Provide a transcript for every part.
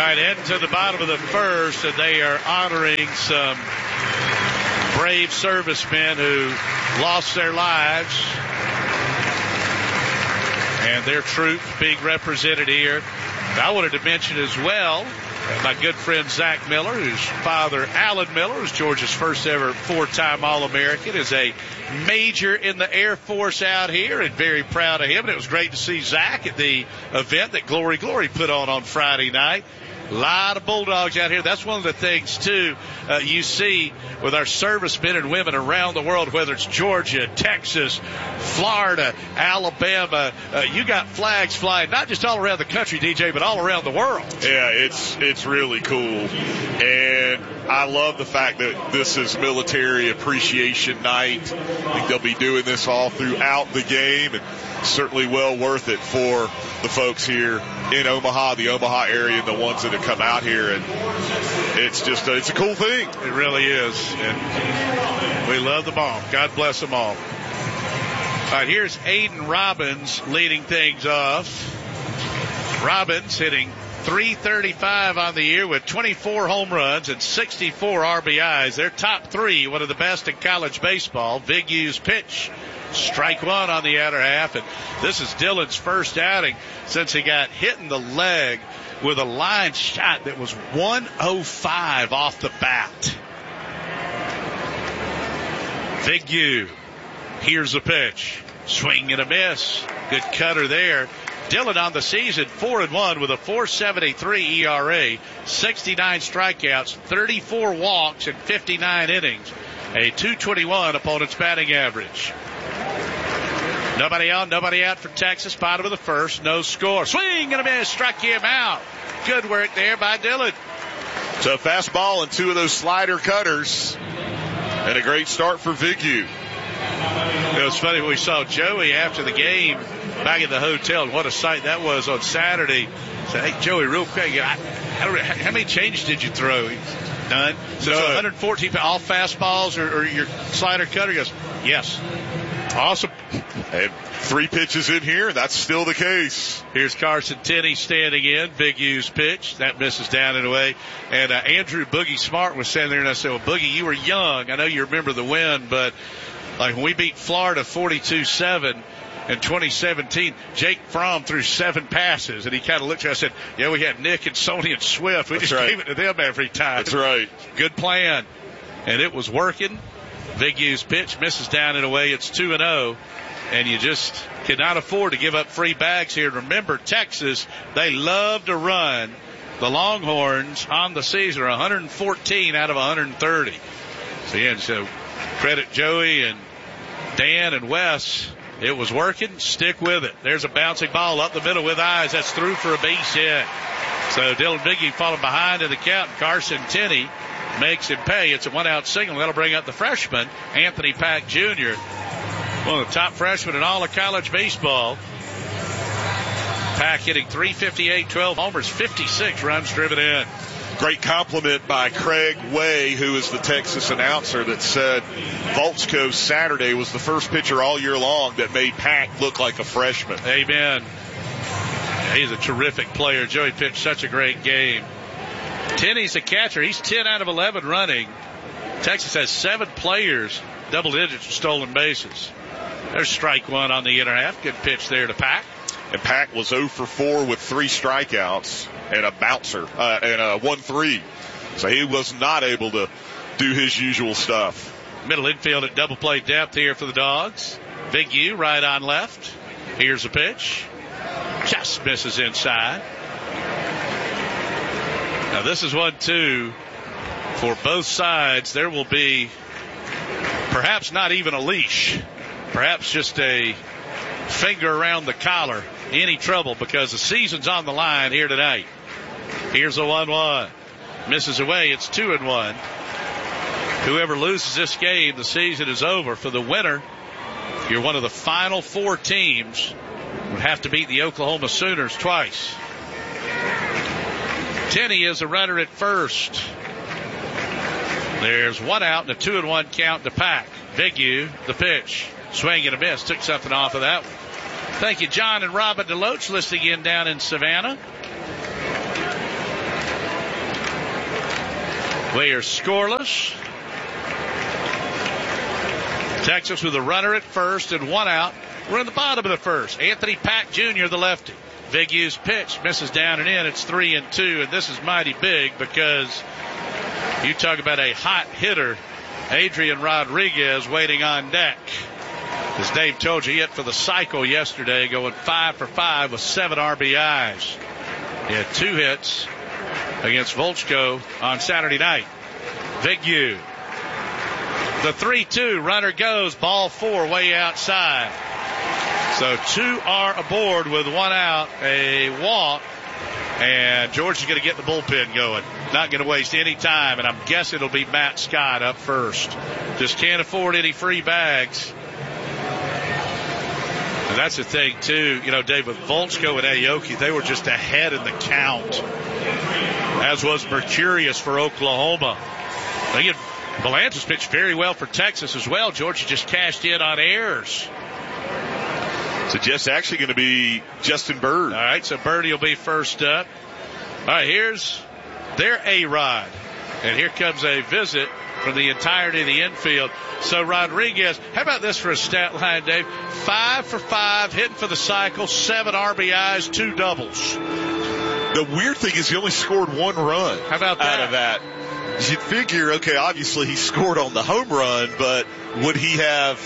right, into the bottom of the first, and they are honoring some brave servicemen who lost their lives, and their troops being represented here. I wanted to mention as well my good friend Zach Miller, whose father, Alan Miller, was Georgia's first ever four-time All-American, is a major in the Air Force out here, and very proud of him. And it was great to see Zach at the event that Glory put on Friday night. A lot of Bulldogs out here. That's one of the things, too, you see with our servicemen and women around the world, whether it's Georgia, Texas, Florida, Alabama. You got flags flying, not just all around the country, DJ, but all around the world. Yeah, it's really cool. And I love the fact that this is Military Appreciation Night. I think they'll be doing this all throughout the game, and certainly well worth it for the folks here in Omaha, the Omaha area, and the ones that have come out here. And it's just it's a cool thing. It really is. And we love them all. God bless them all. All right, here's Aiden Robbins leading things off. Robbins hitting .335 on the year with 24 home runs and 64 RBIs. They're top three, one of the best in college baseball. Big U's pitch. Strike one on the outer half, and this is Dylan's first outing since he got hit in the leg with a line shot that was 105 off the bat. Big U. Here's the pitch. Swing and a miss. Good cutter there. Dylan on the season 4-1 with a 4.73 ERA, 69 strikeouts, 34 walks, and 59 innings. A .221 opponent's batting average. Nobody on, nobody out for Texas. Bottom of the first, no score. Swing and a miss, struck him out. Good work there by Dylan. So fastball and two of those slider cutters, and a great start for Vigu. It was funny when we saw Joey after the game back at the hotel, and what a sight that was on Saturday. Said, hey, Joey, real quick, how many changes did you throw? None. So 114, all fastballs or your slider cutter? He goes, yes. Awesome. And 3 pitches in here, that's still the case. Here's Carson Tenney standing in. Big U's pitch. That misses down and away. And Andrew Boogie Smart was standing there, and I said, well, Boogie, you were young. I know you remember the win, but like when we beat Florida 42-7 in 2017, Jake Fromm threw 7 passes, and he kind of looked at us and said, yeah, we had Nick and Sony and Swift. We just gave it to them every time. That's right. Good plan. And it was working. Big U's pitch misses down and away. It's 2-0, and you just cannot afford to give up free bags here. Remember, Texas, they love to run. The Longhorns on the season are 114 out of 130. So, yeah, so credit Joey and Dan and Wes. It was working. Stick with it. There's a bouncing ball up the middle with eyes. That's through for a base hit. So Dylan Biggie falling behind in the count. Carson Tenney makes him pay. It's a one-out single. That'll bring up the freshman, Anthony Pack Jr., one of the top freshmen in all of college baseball. Pack hitting .358, 12 homers, 56 runs driven in. Great compliment by Craig Way, who is the Texas announcer, that said Voltzko Saturday was the first pitcher all year long that made Pack look like a freshman. Amen. He's a terrific player. Joey pitched such a great game. Tenney's a catcher. He's 10 out of 11 running. Texas has 7 players, double digits for stolen bases. There's strike one on the inner half. Good pitch there to Pack. And Pack was 0 for 4 with 3 strikeouts and a bouncer, and a 1-3. So he was not able to do his usual stuff. Middle infield at double play depth here for the Dogs. Big U right on left. Here's a pitch. Just misses inside. Now this is 1-2 for both sides. There will be perhaps not even a leash. Perhaps just a finger around the collar. Any trouble because the season's on the line here tonight. Here's a 1-1. Misses away. It's 2-1. Whoever loses this game, the season is over. For the winner, you're one of the final 4 teams. Would have to beat the Oklahoma Sooners twice. Tenney is a runner at first. There's 1 out and a 2-1 count to Pack. Big U, the pitch. Swing and a miss. Took something off of that one. Thank you, John and Robin Deloach, listening in down in Savannah. We are scoreless. Texas with a runner at first and one out. We're in the bottom of the first. Anthony Pack Jr., the lefty. Big U's pitch misses down and in. It's 3-2, and this is mighty big because you talk about a hot hitter. Adrian Rodriguez waiting on deck. As Dave told you, he hit for the cycle yesterday, going 5 for 5 with 7 RBIs. He had 2 hits against Volchko on Saturday night. Big U. The 3-2 runner goes, ball 4 way outside. So 2 are aboard with 1 out, a walk, and George is going to get the bullpen going. Not going to waste any time, and I'm guessing it'll be Matt Scott up first. Just can't afford any free bags. And that's the thing, too. You know, Dave, with Volchko and Aoki, they were just ahead in the count, as was Mercurius for Oklahoma. Again, Belantis pitched very well for Texas as well. Georgia just cashed in on errors. So just actually going to be Justin Bird. All right, so Birdie will be first up. All right, here's their A-Rod. And here comes a visit from the entirety of the infield. So Rodriguez, how about this for a stat line, Dave? 5 for 5, hitting for the cycle, 7 RBIs, 2 doubles. The weird thing is he only scored 1 run. How about that? Out of that. You'd figure, okay, obviously he scored on the home run, but would he have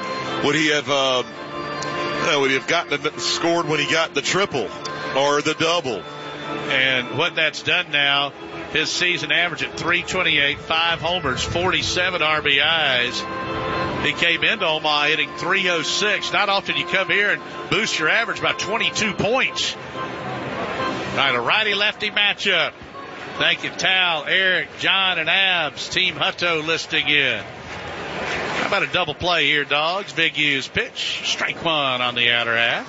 gotten scored when he got the triple or the double? And what that's done now, his season average at 328, 5 homers, 47 RBIs. He came into Omaha hitting 306. Not often you come here and boost your average by 22 points. All right, a righty-lefty matchup. Thank you, Tal, Eric, John, and Abs. Team Hutto listing in. How about a double play here, dogs? Big U's pitch. Strike 1 on the outer half.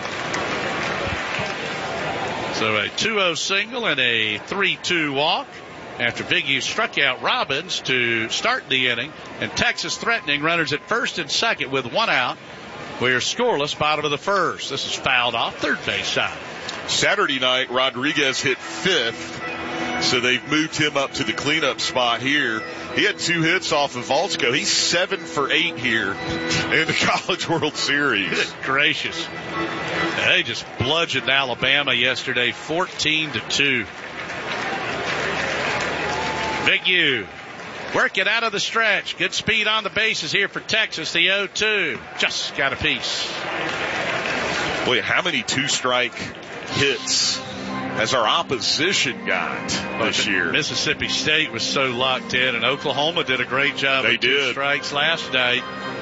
So a 2-0 single and a 3-2 walk after Big U struck out Robbins to start the inning. And Texas threatening runners at first and second with 1 out. We're scoreless, bottom of the first. This is fouled off, third base side. Saturday night, Rodriguez hit 5th. So they've moved him up to the cleanup spot here. He had 2 hits off of Volchko. He's 7 for 8 here in the College World Series. Good gracious. They just bludgeoned Alabama yesterday, 14-2. Big U. Working out of the stretch. Good speed on the bases here for Texas. The 0-2. Just got a piece. Boy, how many 2-strike hits has our opposition got this year? Mississippi State was so locked in, and Oklahoma did a great job. They of did. 2 strikes last night.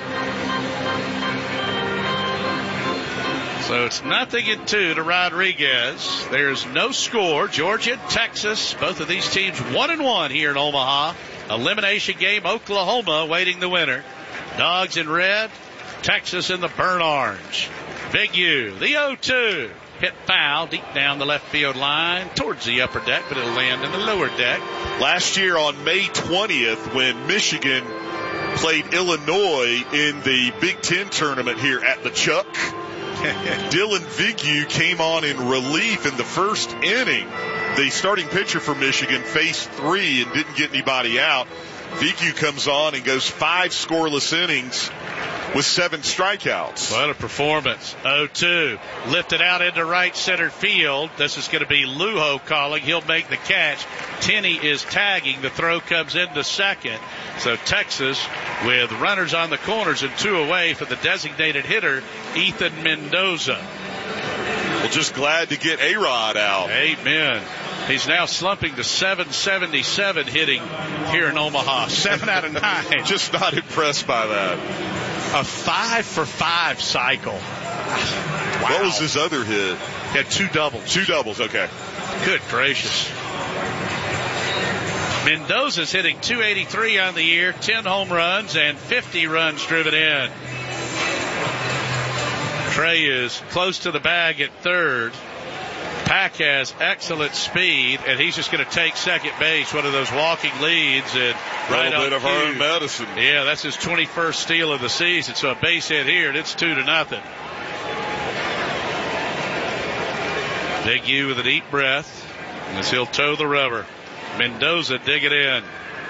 So it's 0-2 to Rodriguez. There's no score. Georgia, Texas, both of these teams 1-1 here in Omaha. Elimination game, Oklahoma waiting the winner. Dogs in red, Texas in the burnt orange. Big U, the 0-2. Hit foul deep down the left field line towards the upper deck, but it'll land in the lower deck. Last year on May 20th, when Michigan played Illinois in the Big Ten tournament here at the Chuck, Dylan Vignew came on in relief in the first inning. The starting pitcher for Michigan faced 3 and didn't get anybody out. Vignew comes on and goes 5 scoreless innings with 7 strikeouts. What a performance. 0-2. Lifted out into right center field. This is going to be Lujo calling. He'll make the catch. Tenney is tagging. The throw comes into second. So Texas with runners on the corners and 2 away for the designated hitter, Ethan Mendoza. Well, just glad to get A-Rod out. Amen. He's now slumping to 777 hitting here in Omaha. 7 out of 9. Just not impressed by that. A 5 for 5 cycle. Wow. What was his other hit? He had 2 doubles. 2 doubles, okay. Good gracious. Mendoza's hitting .283 on the year, 10 home runs and 50 runs driven in. Trey is close to the bag at third. Pack has excellent speed, and he's just going to take second base, one of those walking leads. And right a little bit of earned medicine. Yeah, that's his 21st steal of the season. So a base hit here, and it's 2-0. Big U with a deep breath as he'll toe the rubber. Mendoza dig it in.